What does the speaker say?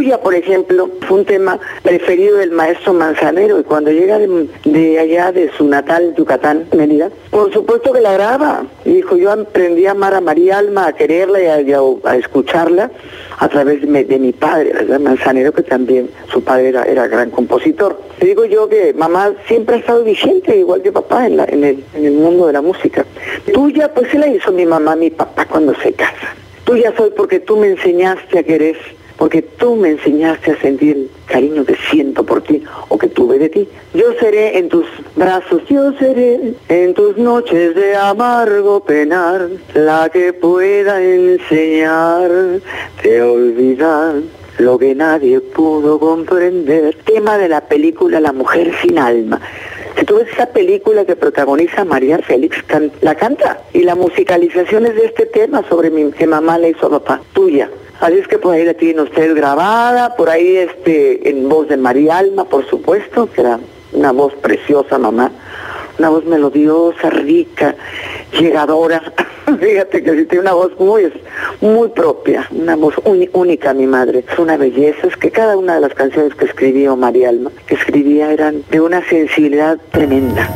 Tuya, por ejemplo, fue un tema preferido del maestro Manzanero, y cuando llega de allá de su natal Yucatán, Mérida, por supuesto que la graba. Y dijo, yo aprendí a amar a María Alma, a quererla y a escucharla a través de mi padre, ¿verdad? Manzanero, que también su padre era gran compositor. Te digo yo que mamá siempre ha estado vigente, igual que papá, en el mundo de la música. Tuya, pues se la hizo mi mamá, mi papá cuando se casan. Tuya soy porque tú me enseñaste a querer, porque tú me enseñaste a sentir el cariño que siento por ti o que tuve de ti. Yo seré en tus brazos, yo seré en tus noches de amargo penar, la que pueda enseñarte a olvidar lo que nadie pudo comprender. Tema de la película La mujer sin alma. Si tú ves esa película que protagoniza María Félix, la canta, y la musicalización es de este tema sobre que mamá le hizo a papá, Tuya. Así es que por ahí la tienen ustedes grabada, por ahí en voz de María Alma, por supuesto, que era una voz preciosa, mamá, una voz melodiosa, rica, llegadora. Fíjate que sí tiene una voz muy propia, una voz única, mi madre. Es una belleza, es que cada una de las canciones que escribió María Alma, que escribía, eran de una sensibilidad tremenda.